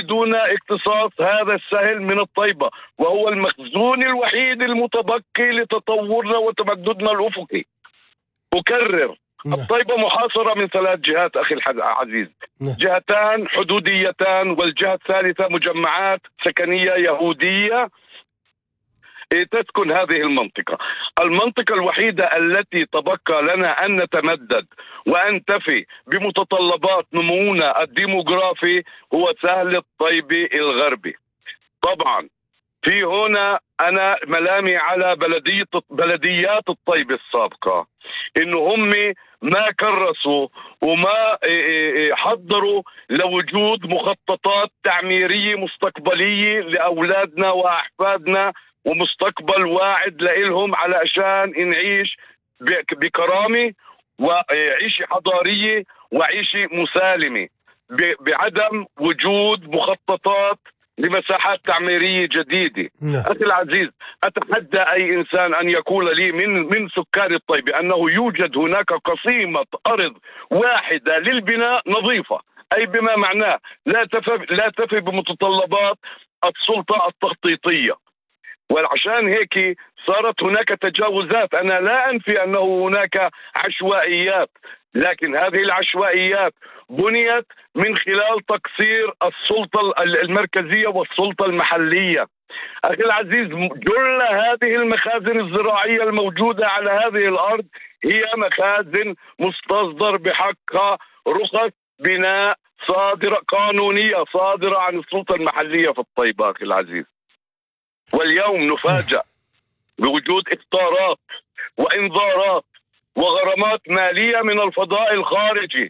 يريدون اقتصاص هذا السهل من الطيبة، وهو المخزون الوحيد المتبقي لتطورنا وتمددنا الأفقي. أكرر، الطيبة محاصرة من 3 جهات أخي العزيز، جهتان حدوديتان، والجهة الثالثة مجمعات سكنية يهودية تسكن هذه المنطقة الوحيدة التي تبقى لنا أن نتمدد وأن تفي بمتطلبات نمونا الديموغرافي هو سهل الطيبة الغربي. طبعا في هنا أنا ملامي على بلديات الطيبة السابقة، إنه هم ما كرسوا وما حضروا لوجود مخططات تعميرية مستقبلية لأولادنا وأحفادنا، ومستقبل واعد لإلهم علشان نعيش بكرامة وعيشة حضارية وعيشة مسالمة، بعدم وجود مخططات لمساحات تعميرية جديدة. أخي العزيز، أتحدى أي إنسان أن يقول لي من سكان الطيبة أنه يوجد هناك قسيمة أرض واحدة للبناء نظيفة، أي بما معناه لا تفي بمتطلبات السلطة التخطيطية. وعشان هيك صارت هناك تجاوزات. أنا لا أنفي أنه هناك عشوائيات، لكن هذه العشوائيات بنيت من خلال تقصير السلطة المركزية والسلطة المحلية. أخي العزيز، جل هذه المخازن الزراعية الموجودة على هذه الأرض هي مخازن مستصدر بحقها رخص بناء قانونية صادرة عن السلطة المحلية في الطيبة. أخي العزيز، واليوم نفاجأ بوجود إفطارات وإنذارات وغرامات مالية من الفضاء الخارجي.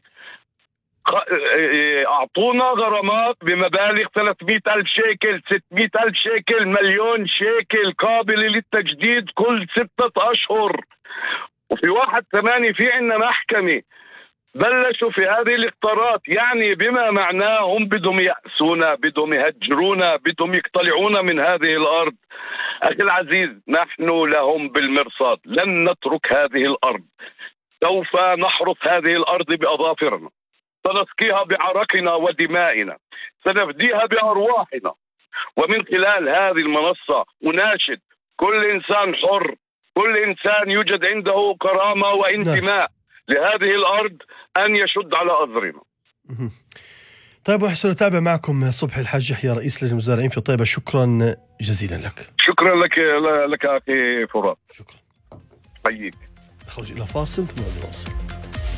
أعطونا غرامات بمبالغ 300,000 شيكل، 600,000 شيكل، مليون شيكل، قابلة للتجديد كل 6 أشهر. وفي 1/8 في عنا محكمة بلشوا في هذه الاقطارات، يعني بما معناه هم بدهم يأسونا، بدهم يهجرونا، بدهم يقتلعونا من هذه الأرض. أخي العزيز، نحن لهم بالمرصاد، لن نترك هذه الأرض، سوف نحرث هذه الأرض بأظافرنا، سنسقيها بعرقنا ودمائنا، سنفديها بأرواحنا. ومن خلال هذه المنصة أناشد كل إنسان حر، كل إنسان يوجد عنده كرامة وانتماء لهذه الأرض أن يشد على أزرنا. طيب، وحسن نتابع معكم صبحي الحاج يحيى رئيس لجنة المزارعين في طيبة. شكرا جزيلا لك. شكرا لك أخي فرات. شكرا. حييك. نخرج إلى فاصل ثم نواصل.